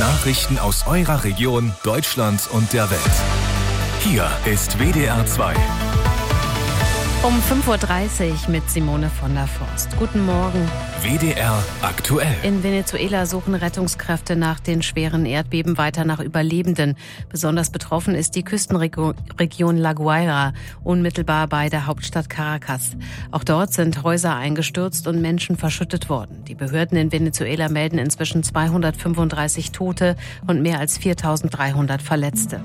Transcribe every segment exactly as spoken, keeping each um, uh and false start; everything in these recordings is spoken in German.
Nachrichten aus eurer Region, Deutschland und der Welt. Hier ist W D R zwei. Um fünf Uhr dreißig mit Simone von der Forst. Guten Morgen. W D R aktuell. In Venezuela suchen Rettungskräfte nach den schweren Erdbeben weiter nach Überlebenden. Besonders betroffen ist die Küstenregion La Guaira, unmittelbar bei der Hauptstadt Caracas. Auch dort sind Häuser eingestürzt und Menschen verschüttet worden. Die Behörden in Venezuela melden inzwischen zweihundertfünfunddreißig Tote und mehr als viertausenddreihundert Verletzte.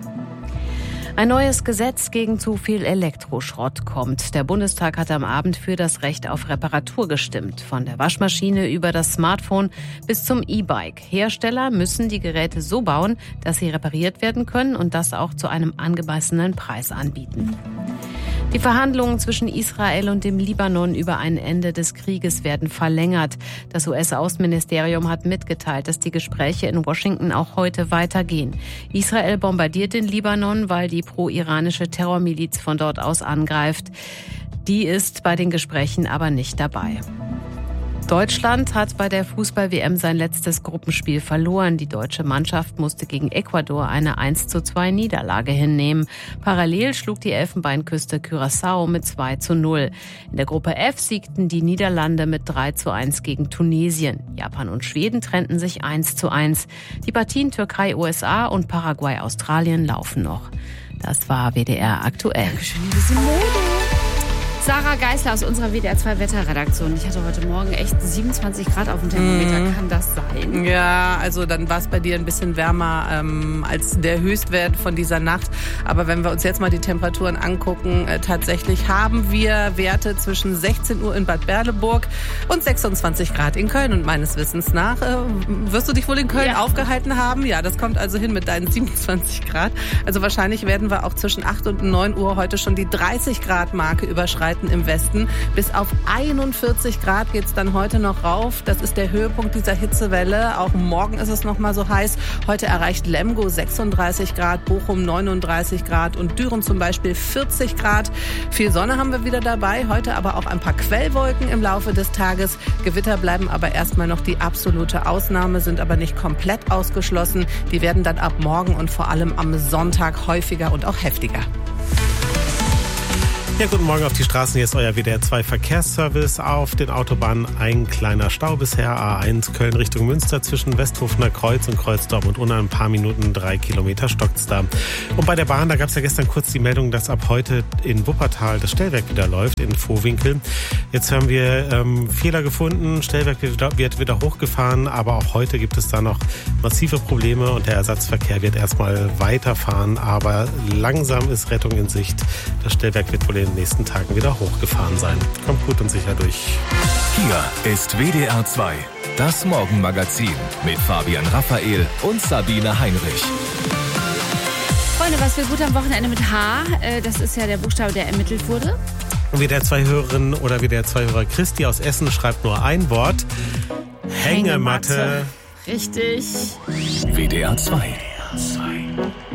Ein neues Gesetz gegen zu viel Elektroschrott kommt. Der Bundestag hat am Abend für das Recht auf Reparatur gestimmt. Von der Waschmaschine über das Smartphone bis zum E-Bike. Hersteller müssen die Geräte so bauen, dass sie repariert werden können und das auch zu einem angemessenen Preis anbieten. Die Verhandlungen zwischen Israel und dem Libanon über ein Ende des Krieges werden verlängert. Das U S-Außenministerium hat mitgeteilt, dass die Gespräche in Washington auch heute weitergehen. Israel bombardiert den Libanon, weil die pro-iranische Terrormiliz von dort aus angreift. Die ist bei den Gesprächen aber nicht dabei. Deutschland hat bei der Fußball-W M sein letztes Gruppenspiel verloren. Die deutsche Mannschaft musste gegen Ecuador eine eins zu zwei Niederlage hinnehmen. Parallel schlug die Elfenbeinküste Curaçao mit zwei zu null. In der Gruppe F siegten die Niederlande mit drei zu eins gegen Tunesien. Japan und Schweden trennten sich eins zu eins. Die Partien Türkei-U S A und Paraguay-Australien laufen noch. Das war W D R aktuell. Dankeschön, liebe Simone. Sarah Geisler aus unserer W D R zwei Wetterredaktion. Ich hatte heute Morgen echt siebenundzwanzig Grad auf dem Thermometer. Mm. Kann das sein? Ja, also dann war es bei dir ein bisschen wärmer ähm, als der Höchstwert von dieser Nacht. Aber wenn wir uns jetzt mal die Temperaturen angucken, äh, tatsächlich haben wir Werte zwischen sechzehn Uhr in Bad Berleburg und sechsundzwanzig Grad in Köln. Und meines Wissens nach äh, wirst du dich wohl in Köln ja. aufgehalten haben. Ja, das kommt also hin mit deinen siebenundzwanzig Grad. Also wahrscheinlich werden wir auch zwischen acht und neun Uhr heute schon die dreißig Grad Marke überschreiten im Westen. Bis auf einundvierzig Grad geht's dann heute noch rauf. Das ist der Höhepunkt dieser Hitzewelle. Auch morgen ist es noch mal so heiß. Heute erreicht Lemgo sechsunddreißig Grad, Bochum neununddreißig Grad und Düren zum Beispiel vierzig Grad. Viel Sonne haben wir wieder dabei. Heute aber auch ein paar Quellwolken im Laufe des Tages. Gewitter bleiben aber erstmal noch die absolute Ausnahme, sind aber nicht komplett ausgeschlossen. Die werden dann ab morgen und vor allem am Sonntag häufiger und auch heftiger. Ja, guten Morgen auf die Straßen. Hier ist euer W D R zwei Verkehrsservice. Auf den Autobahnen ein kleiner Stau bisher. A eins Köln Richtung Münster zwischen Westhofener Kreuz und Kreuz Dortmund-Unna. Ein paar Minuten, drei Kilometer stockt's da. Und bei der Bahn, da gab es ja gestern kurz die Meldung, dass ab heute in Wuppertal das Stellwerk wieder läuft, in Vohwinkel. Jetzt haben wir ähm, Fehler gefunden. Stellwerk wird, wird wieder hochgefahren, aber auch heute gibt es da noch massive Probleme und der Ersatzverkehr wird erstmal weiterfahren. Aber langsam ist Rettung in Sicht. Das Stellwerk wird wohl in den nächsten Tagen wieder hochgefahren sein. Kommt gut und sicher durch. Hier ist W D R zwei, das Morgenmagazin mit Fabian Raphael und Sabine Heinrich. Freunde, was wir gut am Wochenende mit H, das ist ja der Buchstabe, der ermittelt wurde. Und W D R zwei Hörerin oder W D R zwei Hörer Christi aus Essen schreibt nur ein Wort. Hängematte. Richtig. W D R zwei. W D R zwei.